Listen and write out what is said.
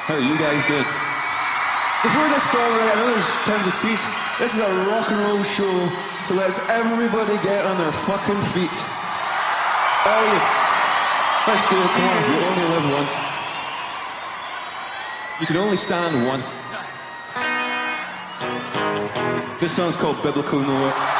How are you guys doing? Before this song, right, I know there's tons of seats. This is a rock and roll show, so let's everybody get on their fucking feet. All of you. Let's do it, come on. You only live once. You can only stand once. This song's called Biblical Noah.